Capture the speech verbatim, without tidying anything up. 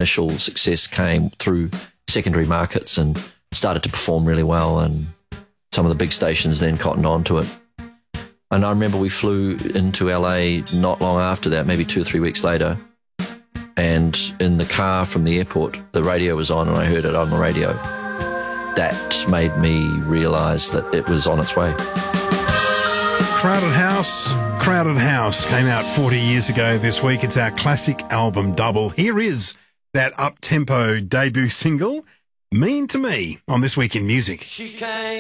initial success came through secondary markets and started to perform really well, and some of the big stations then cottoned on to it. And I remember we flew into L A not long after that, maybe two or three weeks later, and in the car from the airport, the radio was on and I heard it on the radio. That made me realise that it was on its way. Crowded House, Crowded House came out forty years ago this week. It's our classic album double. Here is that up-tempo debut single, Mean to Me, on This Week in Music.